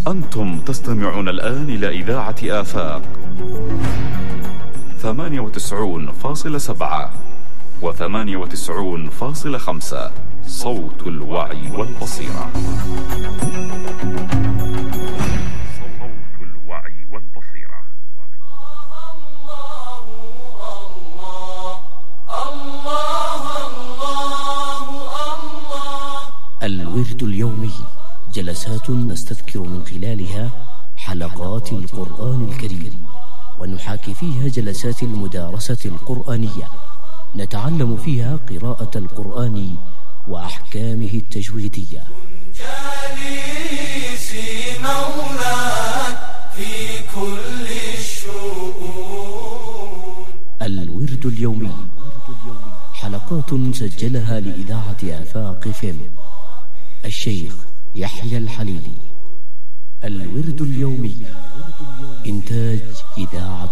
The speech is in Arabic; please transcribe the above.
أنتم تستمعون الآن إلى إذاعة آفاق 98.7 و98.5 صوت الوعي والبصيرة. صوت الوعي والبصيرة. الورد اليومي، جلسات نستذكر من خلالها حلقات القرآن الكريم، ونحاكي فيها جلسات المدارسة القرآنية، نتعلم فيها قراءة القرآن وأحكامه التجويدية. جالسي مولاك في كل الشؤون. الورد اليومي، حلقات سجلها لإذاعة آفاق فيلم الشيخ يحيى الحليلي. الورد اليومي، إنتاج إذاعة